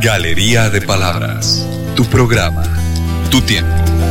Galería de Palabras, tu programa, tu tiempo.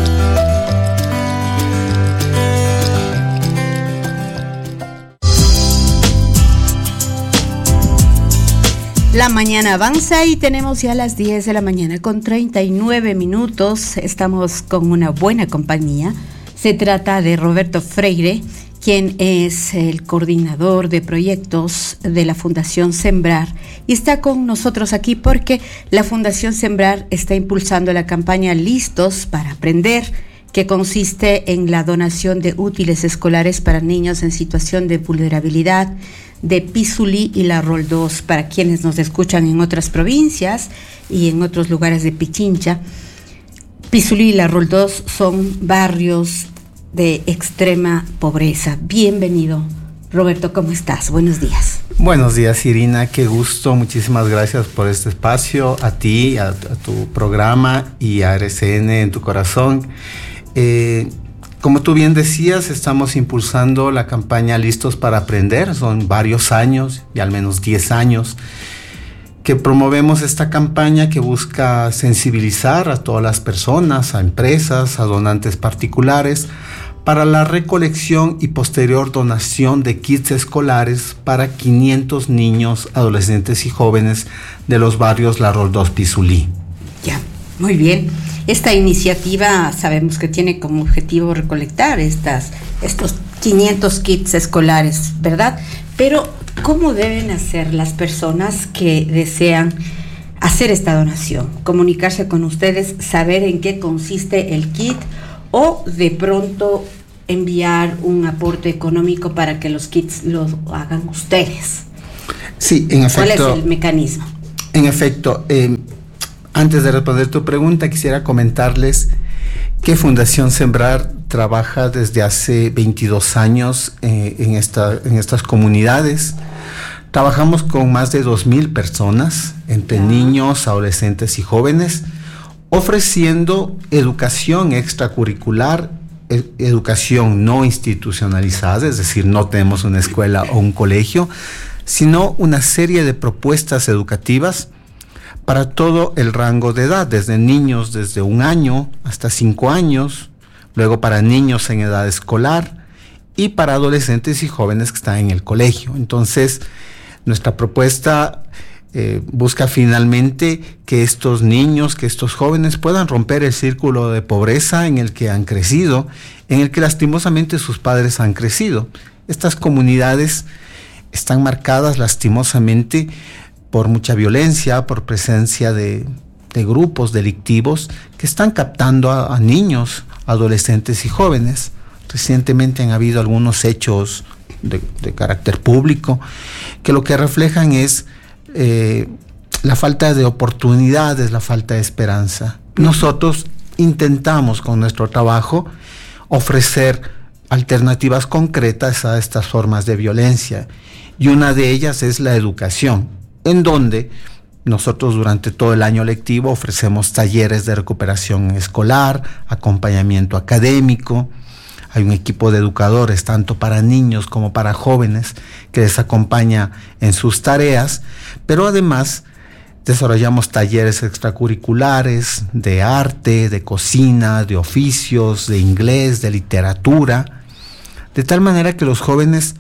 La mañana avanza y tenemos ya las 10 de la mañana con 39 minutos. Estamos con una buena compañía. Se trata de Roberto Freire, quien es el coordinador de proyectos de la Fundación Sembrar, y está con nosotros aquí porque la Fundación Sembrar está impulsando la campaña Listos para Aprender, que consiste en la donación de útiles escolares para niños en situación de vulnerabilidad de Pizulí y La Roldós. Para quienes nos escuchan en otras provincias y en otros lugares de Pichincha, Pizulí y La Roldós son barrios de extrema pobreza. Bienvenido, Roberto, ¿cómo estás? Buenos días. Buenos días, Irina, qué gusto, muchísimas gracias por este espacio, a ti, a tu programa y a RCN en tu corazón. Como tú bien decías, estamos impulsando la campaña Listos para Aprender. Son varios años, y al menos 10 años, que promovemos esta campaña que busca sensibilizar a todas las personas, a empresas, a donantes particulares, para la recolección y posterior donación de kits escolares para 500 niños, adolescentes y jóvenes de los barrios La Roldós, Pizulí. Ya, muy bien. Esta iniciativa sabemos que tiene como objetivo recolectar estos 500 kits escolares, ¿verdad? Pero, ¿cómo deben hacer las personas que desean hacer esta donación? Comunicarse con ustedes, saber en qué consiste el kit, o de pronto enviar un aporte económico para que los kits los hagan ustedes. Sí, en efecto. ¿Cuál es el mecanismo? En efecto, antes de responder tu pregunta, quisiera comentarles que Fundación Sembrar trabaja desde hace 22 años en estas comunidades. Trabajamos con más de 2,000 personas, entre niños, adolescentes y jóvenes, ofreciendo educación extracurricular, educación no institucionalizada, es decir, no tenemos una escuela o un colegio, sino una serie de propuestas educativas para todo el rango de edad, desde niños desde 1 año hasta 5 años, luego para niños en edad escolar y para adolescentes y jóvenes que están en el colegio. Entonces, nuestra propuesta busca finalmente que estos niños, que estos jóvenes puedan romper el círculo de pobreza en el que han crecido, en el que lastimosamente sus padres han crecido. Estas comunidades están marcadas lastimosamente por mucha violencia, por presencia de grupos delictivos que están captando a niños, adolescentes y jóvenes. Recientemente han habido algunos hechos de carácter público que lo que reflejan es la falta de oportunidades, la falta de esperanza. Nosotros intentamos con nuestro trabajo ofrecer alternativas concretas a estas formas de violencia, y una de ellas es la educación, en donde nosotros durante todo el año lectivo ofrecemos talleres de recuperación escolar, acompañamiento académico. Hay un equipo de educadores, tanto para niños como para jóvenes, que les acompaña en sus tareas, pero además desarrollamos talleres extracurriculares de arte, de cocina, de oficios, de inglés, de literatura, de tal manera que los jóvenes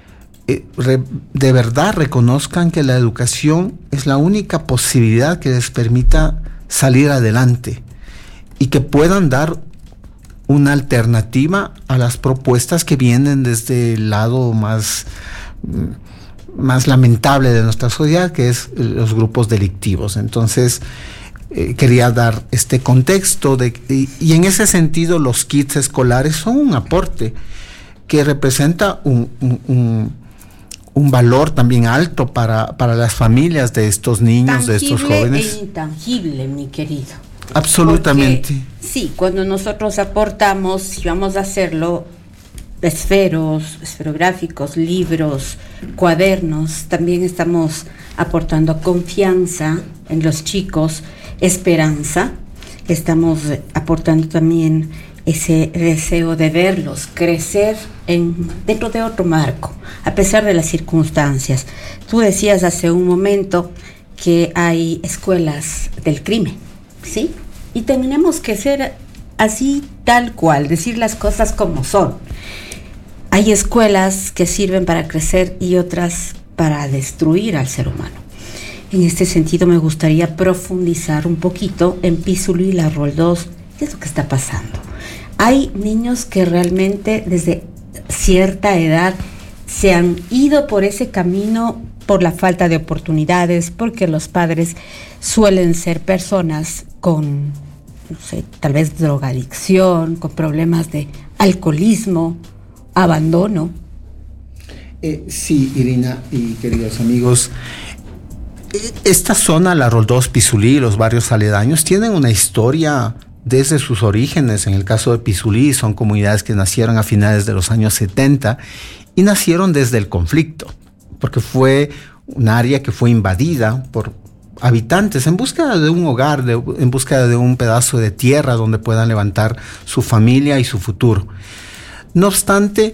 de verdad reconozcan que la educación es la única posibilidad que les permita salir adelante y que puedan dar una alternativa a las propuestas que vienen desde el lado más lamentable de nuestra sociedad, que es los grupos delictivos. Entonces, quería dar este contexto y en ese sentido los kits escolares son un aporte que representa un valor también alto para las familias de estos niños, tangible de estos jóvenes. E intangible, mi querido. Absolutamente. Porque, sí, cuando nosotros aportamos, y vamos a hacerlo, esferográficos, libros, cuadernos, también estamos aportando confianza en los chicos, esperanza, estamos aportando también ese deseo de verlos crecer dentro de otro marco, a pesar de las circunstancias. Tú decías hace un momento que hay escuelas del crimen, ¿sí? Y tenemos que ser así tal cual, decir las cosas como son. Hay escuelas que sirven para crecer y otras para destruir al ser humano. En este sentido me gustaría profundizar un poquito en Pisurí y la Roldós. ¿Qué es lo que está pasando? Hay niños que realmente desde cierta edad se han ido por ese camino por la falta de oportunidades, porque los padres suelen ser personas con, no sé, tal vez drogadicción, con problemas de alcoholismo, abandono. Sí, Irina y queridos amigos, esta zona, la Roldós, Pisurí, los barrios aledaños, tienen una historia desde sus orígenes. En el caso de Pisurí, son comunidades que nacieron a finales de los años 70 y nacieron desde el conflicto, porque fue un área que fue invadida por habitantes en búsqueda de un hogar, en búsqueda de un pedazo de tierra donde puedan levantar su familia y su futuro. No obstante,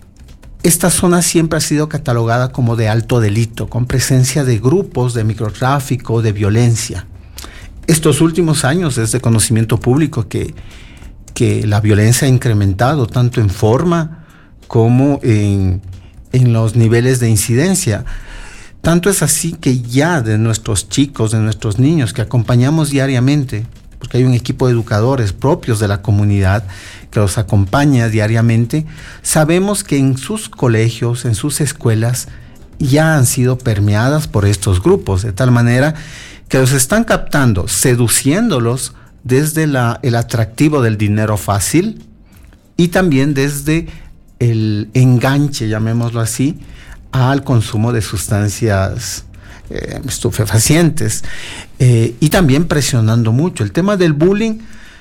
esta zona siempre ha sido catalogada como de alto delito, con presencia de grupos de microtráfico, de violencia. Estos últimos años es de conocimiento público que la violencia ha incrementado tanto en forma como en los niveles de incidencia. Tanto es así que ya de nuestros chicos, de nuestros niños que acompañamos diariamente, porque hay un equipo de educadores propios de la comunidad que los acompaña diariamente, sabemos que en sus colegios, en sus escuelas, ya han sido permeadas por estos grupos, de tal manera que los están captando, seduciéndolos desde el atractivo del dinero fácil y también desde el enganche, llamémoslo así, al consumo de sustancias estupefacientes y también presionando mucho. El tema del bullying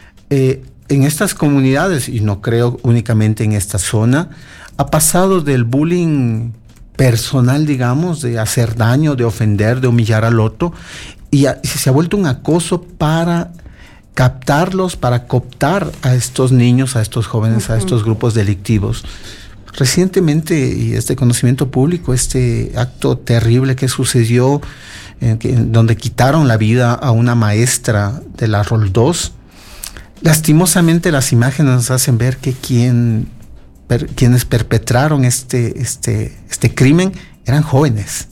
en estas comunidades, y no creo únicamente en esta zona, ha pasado del bullying personal, digamos, de hacer daño, de ofender, de humillar al otro, y se ha vuelto un acoso para captarlos, para cooptar a estos niños, a estos jóvenes, a estos grupos delictivos. Recientemente, y es de conocimiento público, este acto terrible que sucedió, donde quitaron la vida a una maestra de la Roldós. Lastimosamente las imágenes nos hacen ver que quienes perpetraron este crimen eran jóvenes.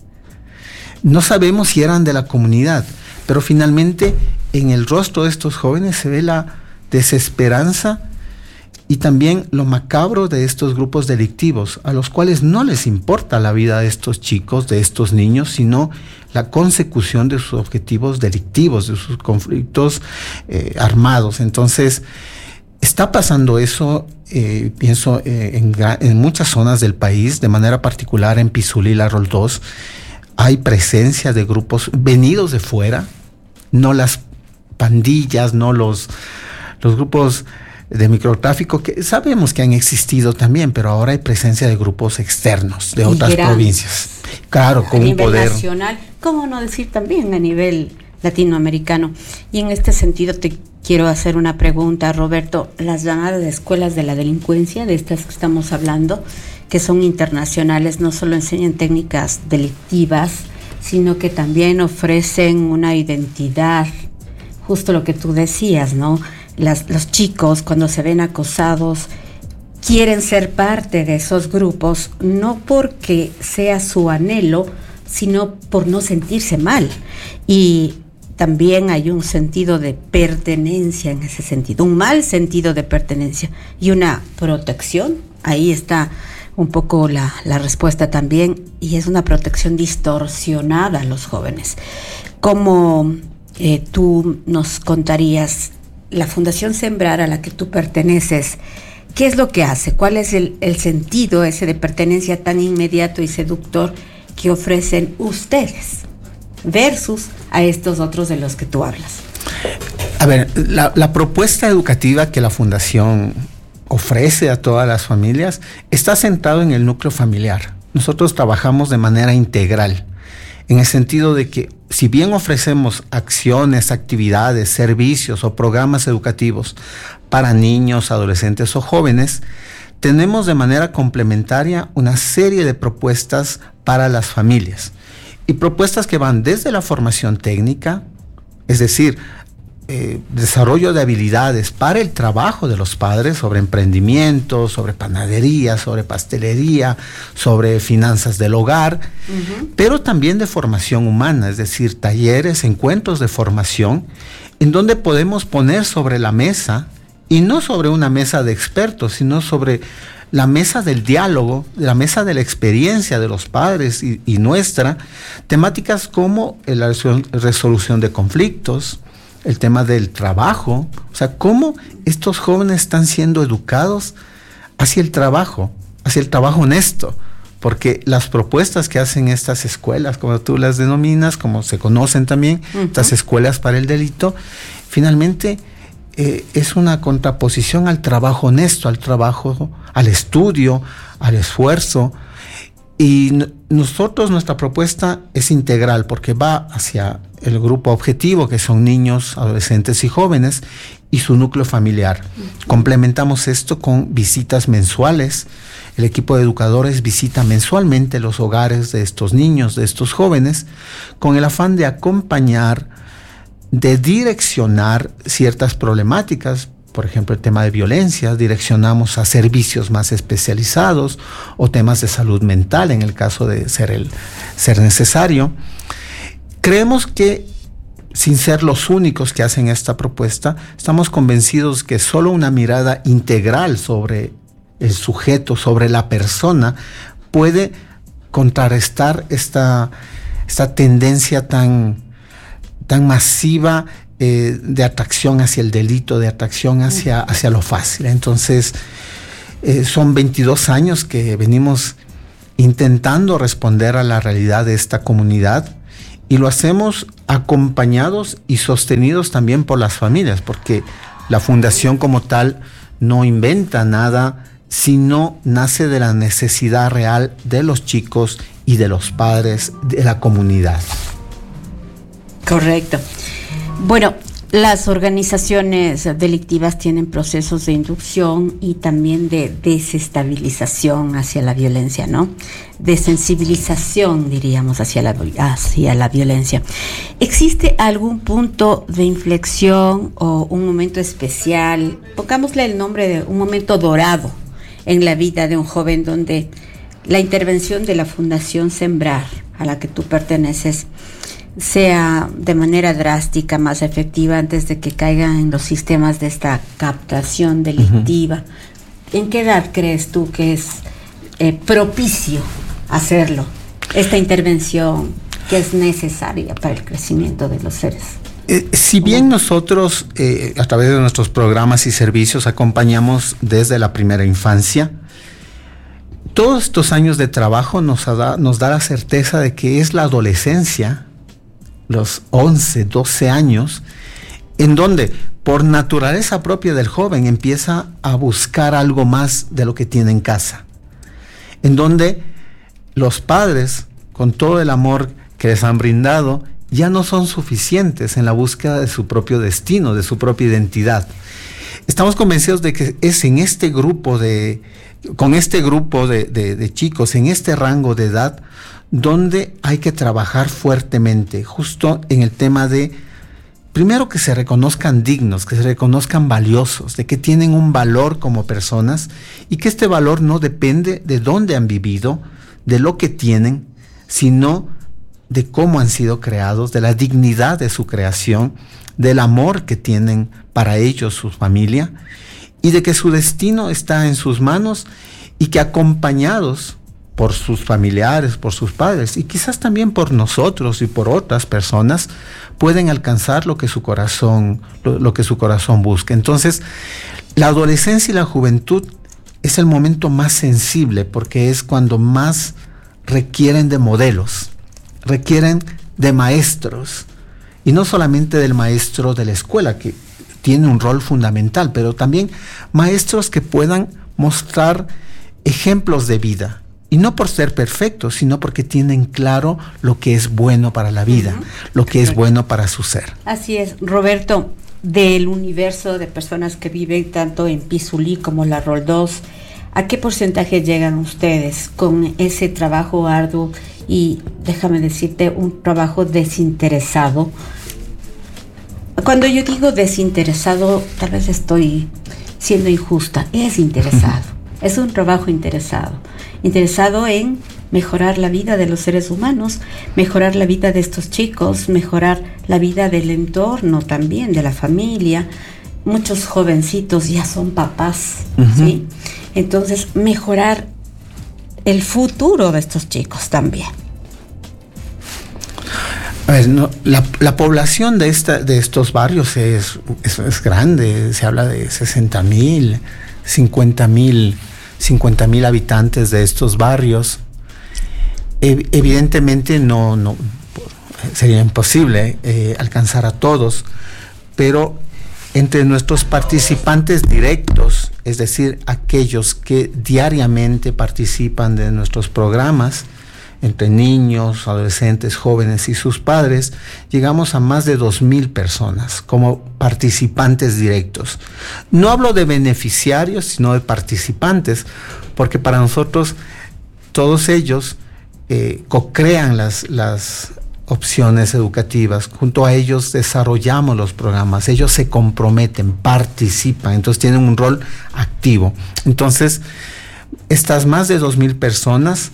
No sabemos si eran de la comunidad, pero finalmente en el rostro de estos jóvenes se ve la desesperanza y también lo macabro de estos grupos delictivos, a los cuales no les importa la vida de estos chicos, de estos niños, sino la consecución de sus objetivos delictivos, de sus conflictos armados. Entonces, está pasando eso, pienso, en muchas zonas del país, de manera particular en Pisurí y la Roldós. Hay presencia de grupos venidos de fuera, no las pandillas, no los grupos de microtráfico, que sabemos que han existido también, pero ahora hay presencia de grupos externos de otras provincias. Claro, con un poder nacional, ¿cómo no decir también a nivel latinoamericano? Y en este sentido te quiero hacer una pregunta, Roberto. Las llamadas escuelas de la delincuencia, de estas que estamos hablando, que son internacionales, no solo enseñan técnicas delictivas, sino que también ofrecen una identidad, justo lo que tú decías, ¿no? Los chicos, cuando se ven acosados, quieren ser parte de esos grupos, no porque sea su anhelo, sino por no sentirse mal. Y también hay un sentido de pertenencia en ese sentido, un mal sentido de pertenencia y una protección. Ahí está un poco la respuesta también, y es una protección distorsionada a los jóvenes. Como tú nos contarías, la Fundación Sembrar, a la que tú perteneces, ¿qué es lo que hace? ¿Cuál es el sentido ese de pertenencia tan inmediato y seductor que ofrecen ustedes versus a estos otros de los que tú hablas? A ver, la propuesta educativa que la Fundación ofrece a todas las familias está centrado en el núcleo familiar. Nosotros trabajamos de manera integral, en el sentido de que si bien ofrecemos acciones, actividades, servicios o programas educativos para niños, adolescentes o jóvenes, tenemos de manera complementaria una serie de propuestas para las familias. y propuestas que van desde la formación técnica, es decir, desarrollo de habilidades para el trabajo de los padres sobre emprendimiento, sobre panadería, sobre pastelería, sobre finanzas del hogar, pero también de formación humana, es decir, talleres, encuentros de formación, en donde podemos poner sobre la mesa, y no sobre una mesa de expertos, sino sobre la mesa del diálogo, la mesa de la experiencia de los padres y nuestra, temáticas como la resolución de conflictos, el tema del trabajo, o sea, cómo estos jóvenes están siendo educados hacia el trabajo honesto, porque las propuestas que hacen estas escuelas, como tú las denominas, como se conocen también, estas escuelas para el delito, finalmente es una contraposición al trabajo honesto, al trabajo, al estudio, al esfuerzo. Y nuestra propuesta es integral porque va hacia el grupo objetivo, que son niños, adolescentes y jóvenes, y su núcleo familiar. Complementamos esto con visitas mensuales. El equipo de educadores visita mensualmente los hogares de estos niños, de estos jóvenes, con el afán de acompañar, de direccionar ciertas problemáticas. Por ejemplo, el tema de violencia, direccionamos a servicios más especializados o temas de salud mental en el caso de ser necesario. Creemos que, sin ser los únicos que hacen esta propuesta, estamos convencidos que solo una mirada integral sobre el sujeto, sobre la persona, puede contrarrestar esta tendencia tan masiva de atracción hacia el delito, de atracción hacia lo fácil. Entonces, son 22 años que venimos intentando responder a la realidad de esta comunidad, y lo hacemos acompañados y sostenidos también por las familias, porque la fundación como tal no inventa nada, sino nace de la necesidad real de los chicos y de los padres de la comunidad. Correcto. Bueno, las organizaciones delictivas tienen procesos de inducción y también de desestabilización hacia la violencia, ¿no? De sensibilización, diríamos, hacia la violencia. ¿Existe algún punto de inflexión o un momento especial, pongámosle el nombre de un momento dorado en la vida de un joven, donde la intervención de la Fundación Sembrar, a la que tú perteneces, sea de manera drástica, más efectiva, antes de que caigan en los sistemas de esta captación delictiva? ¿En qué edad crees tú que es propicio hacerlo, esta intervención que es necesaria para el crecimiento de los seres? Si bien nosotros, a través de nuestros programas y servicios, acompañamos desde la primera infancia, todos estos años de trabajo nos da la certeza de que es la adolescencia, los 11, 12 años, en donde por naturaleza propia del joven empieza a buscar algo más de lo que tiene en casa, en donde los padres, con todo el amor que les han brindado, ya no son suficientes en la búsqueda de su propio destino, de su propia identidad. Estamos convencidos de que es en este grupo con este grupo de chicos, en este rango de edad, donde hay que trabajar fuertemente, justo en el tema de, primero, que se reconozcan dignos, que se reconozcan valiosos, de que tienen un valor como personas, y que este valor no depende de dónde han vivido, de lo que tienen, sino de cómo han sido creados, de la dignidad de su creación, del amor que tienen para ellos, su familia, y de que su destino está en sus manos, y que acompañados por sus familiares, por sus padres, y quizás también por nosotros y por otras personas, pueden alcanzar lo que su corazón busca. Entonces, la adolescencia y la juventud es el momento más sensible, porque es cuando más requieren de modelos, requieren de maestros, y no solamente del maestro de la escuela, que tiene un rol fundamental, pero también maestros que puedan mostrar ejemplos de vida. Y no por ser perfectos, sino porque tienen claro lo que es bueno para la vida, lo que es bueno para su ser. Así es, Roberto. Del universo de personas que viven tanto en Pizulí como La Roldós, ¿A qué porcentaje llegan ustedes con ese trabajo arduo y, déjame decirte, un trabajo desinteresado? Cuando yo digo desinteresado, tal vez estoy siendo injusta. Es interesado, es un trabajo interesado en mejorar la vida de los seres humanos, mejorar la vida de estos chicos, mejorar la vida del entorno también, de la familia. Muchos jovencitos ya son papás, ¿sí? Entonces, mejorar el futuro de estos chicos también. A ver, no, la población de estos barrios es grande. Se habla de 60,000, 50,000 habitantes de estos barrios. Evidentemente no sería imposible alcanzar a todos, pero entre nuestros participantes directos, es decir, aquellos que diariamente participan de nuestros programas, entre niños, adolescentes, jóvenes y sus padres, llegamos a más de 2,000 personas como participantes directos. No hablo de beneficiarios, sino de participantes, porque para nosotros todos ellos co-crean las opciones educativas. Junto a ellos desarrollamos los programas, ellos se comprometen, participan, entonces tienen un rol activo. Entonces, estas más de 2,000 personas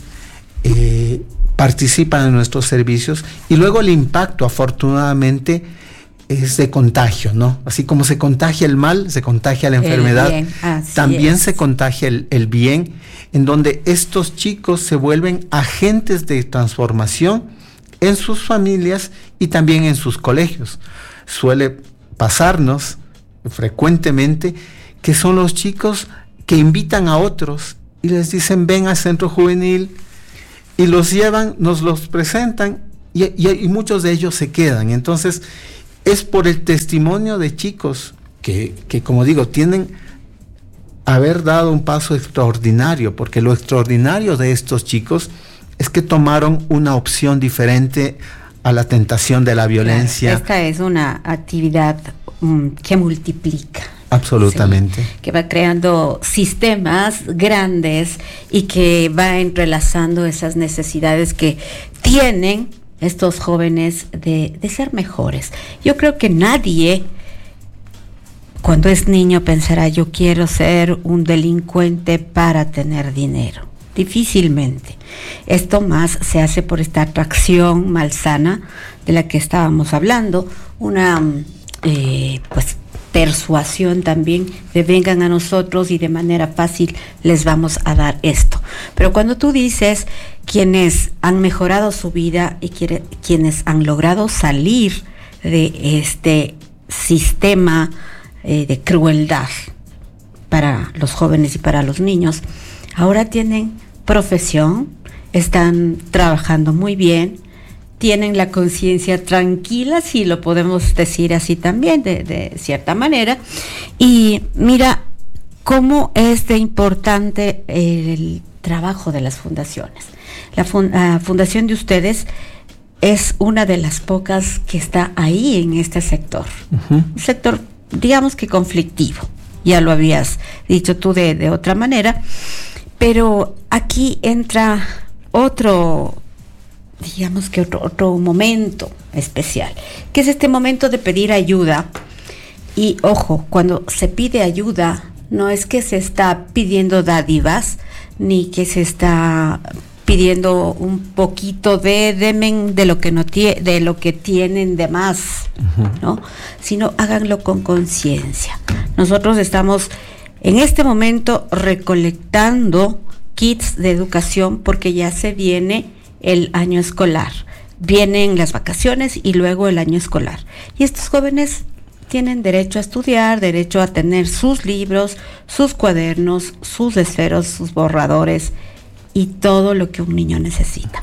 participan en nuestros servicios, y luego el impacto, afortunadamente, es de contagio, ¿no? Así como se contagia el mal, se contagia la enfermedad, también se contagia el bien, en donde estos chicos se vuelven agentes de transformación en sus familias y también en sus colegios. Suele pasarnos frecuentemente que son los chicos que invitan a otros y les dicen: ven al centro juvenil, y los llevan, nos los presentan, y muchos de ellos se quedan. Entonces, es por el testimonio de chicos que como digo, tienen haber dado un paso extraordinario, porque lo extraordinario de estos chicos es que tomaron una opción diferente a la tentación de la violencia. Claro, esta es una actividad que multiplica. Absolutamente. Sí, que va creando sistemas grandes y que va entrelazando esas necesidades que tienen estos jóvenes de ser mejores. Yo creo que nadie, cuando es niño, pensará: yo quiero ser un delincuente para tener dinero. Difícilmente. Esto más se hace por esta atracción malsana de la que estábamos hablando, una persuasión también de vengan a nosotros y de manera fácil les vamos a dar esto. Pero cuando tú dices quienes han mejorado su vida y quienes han logrado salir de este sistema de crueldad para los jóvenes y para los niños, ahora tienen profesión, están trabajando muy bien, tienen la conciencia tranquila, si lo podemos decir así también, de cierta manera. Y mira cómo es de importante el trabajo de las fundaciones. La fundación de ustedes es una de las pocas que está ahí en este sector. Un sector, digamos que conflictivo. Ya lo habías dicho tú de otra manera. Pero aquí entra otro momento especial, que es este momento de pedir ayuda. Y ojo, cuando se pide ayuda, no es que se está pidiendo dádivas, ni que se está pidiendo un poquito de lo que no de lo que tienen de más, ¿no? Sino háganlo con conciencia. Nosotros estamos en este momento recolectando kits de educación porque ya se viene el año escolar. Vienen las vacaciones y luego el año escolar. Y estos jóvenes tienen derecho a estudiar, derecho a tener sus libros, sus cuadernos, sus esferos, sus borradores y todo lo que un niño necesita.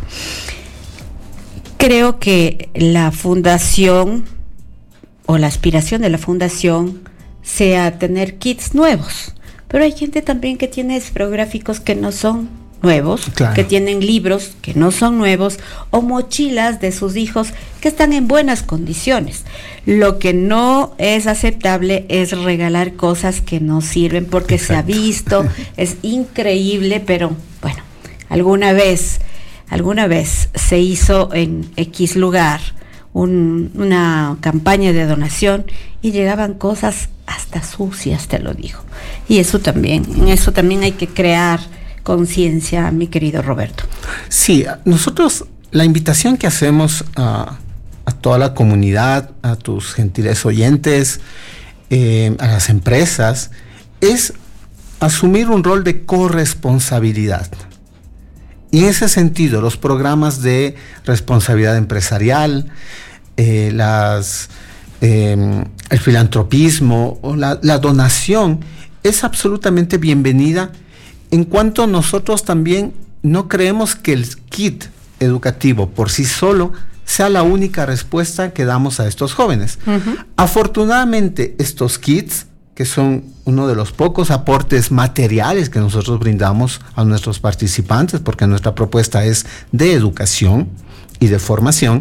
Creo que la fundación o la aspiración de la fundación sea tener kits nuevos, pero hay gente también que tiene esferográficos que no son nuevos, claro, que tienen libros que no son nuevos, o mochilas de sus hijos que están en buenas condiciones. Lo que no es aceptable es regalar cosas que no sirven, porque exacto, se ha visto, es increíble, pero bueno, alguna vez se hizo en X lugar una campaña de donación y llegaban cosas hasta sucias, te lo digo. Y eso también hay que crear conciencia, mi querido Roberto. Sí, nosotros la invitación que hacemos a toda la comunidad, a tus gentiles oyentes, a las empresas, es asumir un rol de corresponsabilidad. Y en ese sentido, los programas de responsabilidad empresarial, el filantropismo o la donación es absolutamente bienvenida, en cuanto nosotros también no creemos que el kit educativo por sí solo sea la única respuesta que damos a estos jóvenes. Uh-huh. Afortunadamente, estos kits, que son uno de los pocos aportes materiales que nosotros brindamos a nuestros participantes, porque nuestra propuesta es de educación y de formación,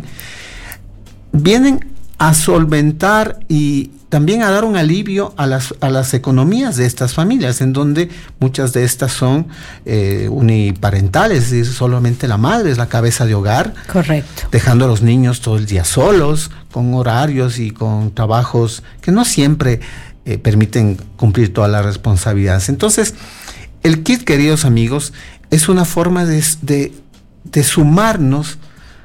vienen a solventar y también a dar un alivio a las economías de estas familias, en donde muchas de estas son uniparentales, es decir, solamente la madre es la cabeza de hogar. Correcto. Dejando a los niños todo el día solos, con horarios y con trabajos que no siempre permiten cumplir todas las responsabilidades. Entonces, el kit, queridos amigos, es una forma de sumarnos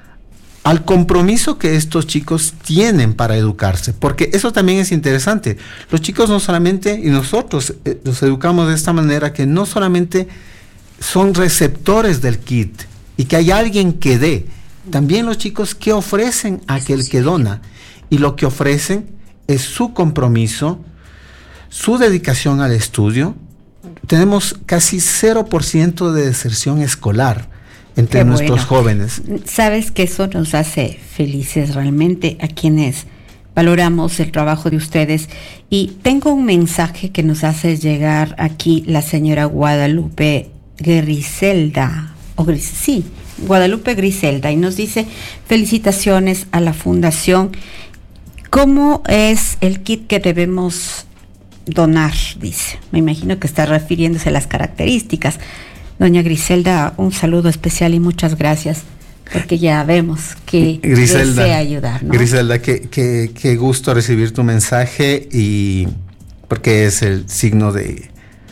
al compromiso que estos chicos tienen para educarse, porque eso también es interesante. Los chicos no solamente, y nosotros los educamos de esta manera, que no solamente son receptores del kit y que hay alguien que dé, también los chicos que ofrecen a aquel que dona, y lo que ofrecen es su compromiso, su dedicación al estudio. Tenemos casi 0% de deserción escolar entre nuestros jóvenes. Sabes que eso nos hace felices realmente a quienes valoramos el trabajo de ustedes. Y tengo un mensaje que nos hace llegar aquí la señora Guadalupe Griselda, Guadalupe Griselda, y nos dice: felicitaciones a la fundación. ¿Cómo es el kit que debemos donar? Dice. Me imagino que está refiriéndose a las características. Doña Griselda, un saludo especial y muchas gracias, porque ya vemos que desea ayudar, ¿no? Griselda, qué gusto recibir tu mensaje, y porque es el signo de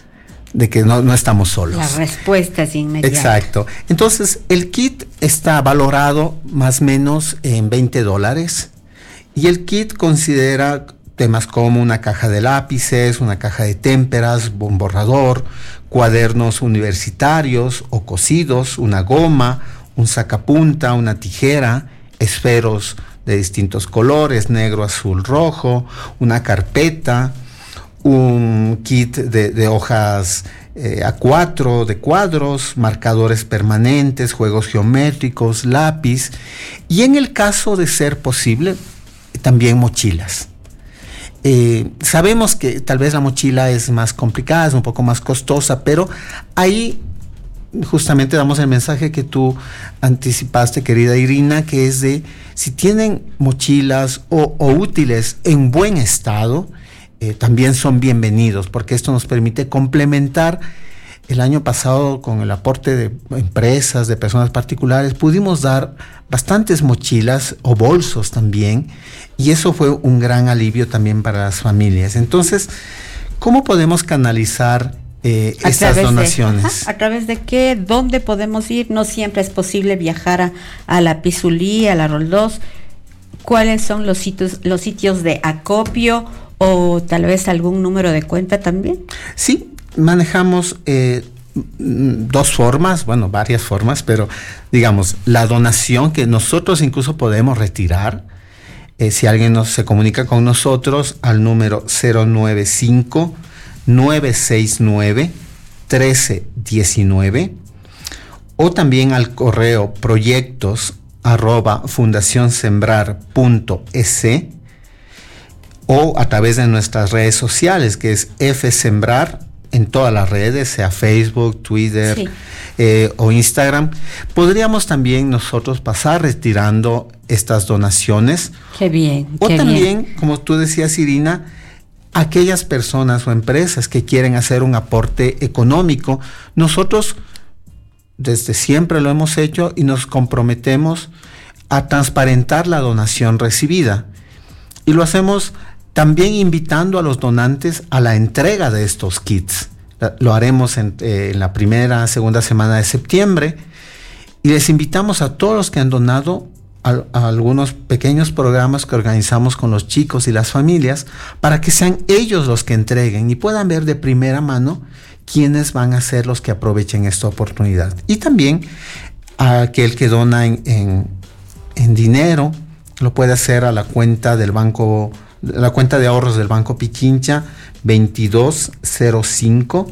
que no estamos solos. La respuesta es inmediata. Exacto. Entonces, el kit está valorado más o menos en $20, y el kit considera temas como una caja de lápices, una caja de témperas, un borrador, cuadernos universitarios o cosidos, una goma, un sacapunta, una tijera, esferos de distintos colores, negro, azul, rojo, una carpeta, un kit de hojas A4 de cuadros, marcadores permanentes, juegos geométricos, lápiz, y en el caso de ser posible, también mochilas. Sabemos que tal vez la mochila es más complicada, es un poco más costosa, pero ahí justamente damos el mensaje que tú anticipaste, querida Irina, que es de si tienen mochilas o útiles en buen estado, también son bienvenidos, porque esto nos permite complementar. El año pasado, con el aporte de empresas, de personas particulares, pudimos dar bastantes mochilas o bolsos también, y eso fue un gran alivio también para las familias. Entonces, ¿cómo podemos canalizar estas donaciones? ¿A través de qué? ¿Dónde podemos ir? No siempre es posible viajar a la Pizulí, a la Roldós. ¿Cuáles son los sitios de acopio, o tal vez algún número de cuenta también? Sí, manejamos dos formas, varias formas, pero digamos, la donación que nosotros incluso podemos retirar, si alguien se comunica con nosotros al número 095-969-1319, o también al correo proyectos@fundacionsembrar.es, o a través de nuestras redes sociales, que es fsembrar en todas las redes, sea Facebook, Twitter, sí, o Instagram. Podríamos también nosotros pasar retirando estas donaciones. Qué bien. O qué también, bien. como tú decías, Irina, aquellas personas o empresas que quieren hacer un aporte económico, nosotros desde siempre lo hemos hecho y nos comprometemos a transparentar la donación recibida. Y lo hacemos también invitando a los donantes a la entrega de estos kits. Lo haremos en la primera, segunda semana de septiembre, y les invitamos a todos los que han donado a algunos pequeños programas que organizamos con los chicos y las familias, para que sean ellos los que entreguen y puedan ver de primera mano quiénes van a ser los que aprovechen esta oportunidad. Y también a aquel que dona en dinero, lo puede hacer a la cuenta del banco, la cuenta de ahorros del Banco Pichincha, 2205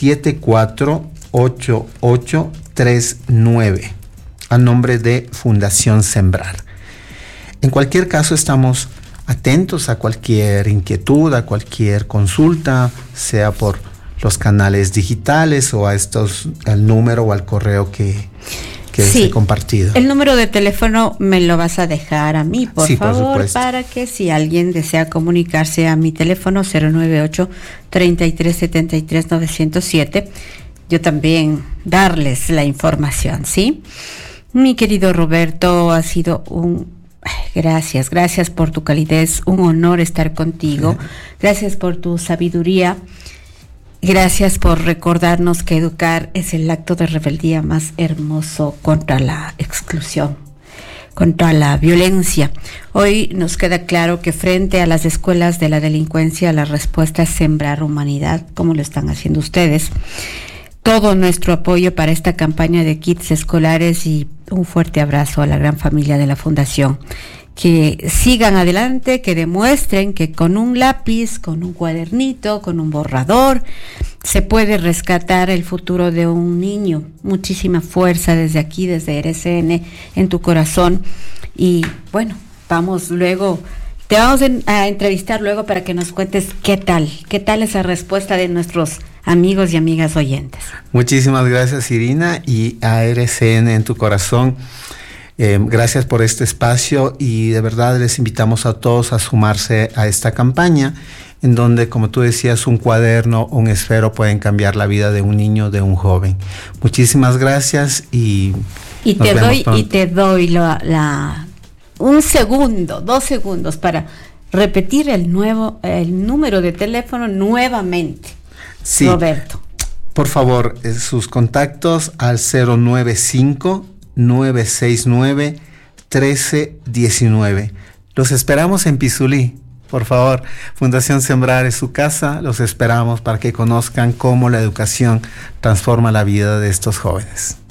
748839, a nombre de Fundación Sembrar. En cualquier caso, estamos atentos a cualquier inquietud, a cualquier consulta, sea por los canales digitales o al número o al correo que sí, les he compartido. El número de teléfono me lo vas a dejar a mí, por favor, para que si alguien desea comunicarse a mi teléfono 098-3373-907, yo también darles la información, ¿sí? Mi querido Roberto, ha sido gracias por tu calidez, un honor estar contigo, gracias por tu sabiduría. Gracias por recordarnos que educar es el acto de rebeldía más hermoso contra la exclusión, contra la violencia. Hoy nos queda claro que frente a las escuelas de la delincuencia, la respuesta es sembrar humanidad, como lo están haciendo ustedes. Todo nuestro apoyo para esta campaña de kits escolares y un fuerte abrazo a la gran familia de la Fundación. Que sigan adelante, que demuestren que con un lápiz, con un cuadernito, con un borrador, se puede rescatar el futuro de un niño. Muchísima fuerza desde aquí, desde RCN, en tu corazón. Y bueno, te vamos a entrevistar luego para que nos cuentes qué tal esa respuesta de nuestros amigos y amigas oyentes. Muchísimas gracias, Irina, y a RCN en tu corazón. Gracias por este espacio y de verdad les invitamos a todos a sumarse a esta campaña en donde, como tú decías, un cuaderno, un esfero pueden cambiar la vida de un niño, de un joven. Muchísimas gracias y te doy 2 segundos para repetir el número de teléfono nuevamente. Sí, Roberto. Por favor, sus contactos al 095-969-1319. Los esperamos en Pizulí. Por favor, Fundación Sembrar es su casa. Los esperamos para que conozcan cómo la educación transforma la vida de estos jóvenes.